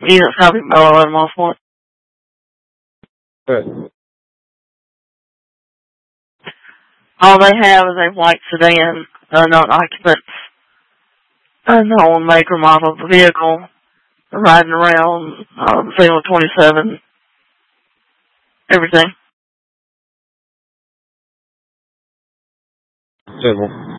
Units copy by 11 miles point. Good. All they have is a white sedan, unknown occupants, unknown make or model of the vehicle, riding around, single 27, everything. Civil.